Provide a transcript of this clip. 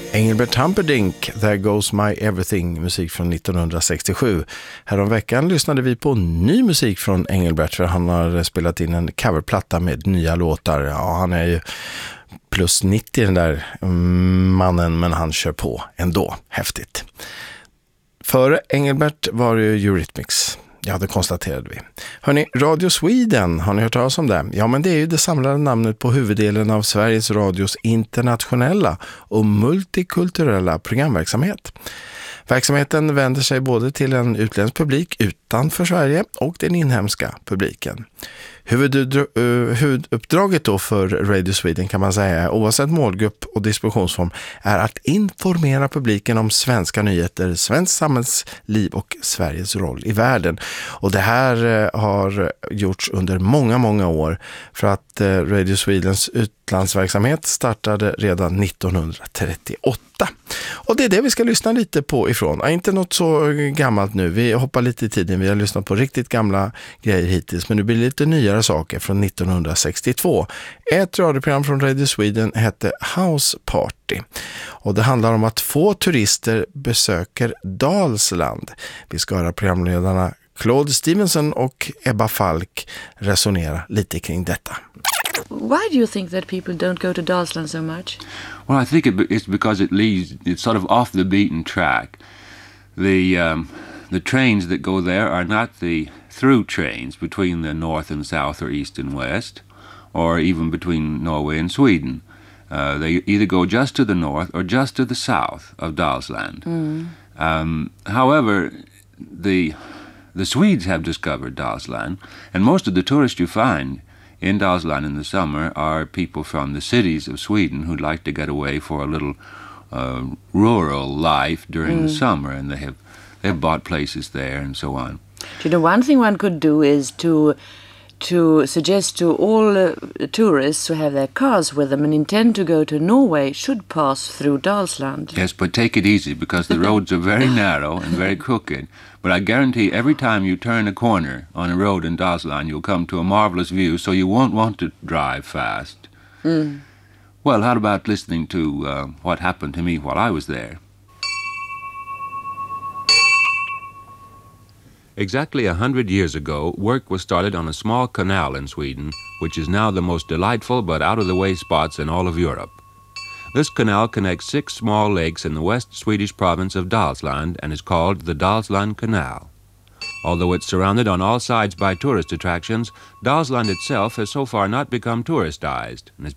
Engelbert Humperdinck, There Goes My Everything, musik från 1967. Häromveckan lyssnade vi på ny musik från Engelbert, för han har spelat in en coverplatta med nya låtar. Ja, han är ju plus 90 den där mannen, men han kör på ändå. Häftigt. Före Engelbert var det Eurythmics. Ja, det konstaterade vi. Hörrni, Radio Sweden, har ni hört talas om det? Ja, men det är ju det samlade namnet på huvuddelen av Sveriges Radios internationella och multikulturella programverksamhet. Verksamheten vänder sig både till en utländsk publik utanför Sverige och den inhemska publiken. Huvuduppdraget då för Radio Sweden, kan man säga, oavsett målgrupp och distributionsform, är att informera publiken om svenska nyheter, svensk samhällsliv och Sveriges roll i världen. Och det här har gjorts under många, många år, för att Radio Swedens utlandsverksamhet startade redan 1938. Och det är det vi ska lyssna lite på ifrån. Inte något så gammalt nu. Vi hoppar lite i tiden. Vi har lyssnat på riktigt gamla grejer hittills. Men nu blir det lite nyare saker från 1962. Ett radioprogram från Radio Sweden hette House Party. Och det handlar om att 2 turister besöker Dalsland. Vi ska höra programledarna Claude Stevenson och Ebba Falk resonera lite kring detta. Why do you think that people don't go to Dalsland so much? Well, I think it's because it's sort of off the beaten track. The trains that go there are not the through trains between the north and south or east and west, or even between Norway and Sweden. They either go just to the north or just to the south of Dalsland. However, the Swedes have discovered Dalsland, and most of the tourists you find in Dalsland in the summer are people from the cities of Sweden who'd like to get away for a little rural life during the summer, and they've bought places there and so on. You know, one thing one could do is to suggest to all tourists who have their cars with them and intend to go to Norway should pass through Dalsland. Yes, but take it easy, because the roads are very narrow and very crooked. But I guarantee every time you turn a corner on a road in Dalsland, you'll come to a marvelous view, so you won't want to drive fast. Well, how about listening to what happened to me while I was there? Exactly 100 years ago, work was started on a small canal in Sweden, which is now the most delightful but out-of-the-way spots in all of Europe. This canal connects 6 small lakes in the west Swedish province of Dalsland and is called the Dalsland Canal. Although it's surrounded on all sides by tourist attractions, Dalsland itself has so far not become touristized and has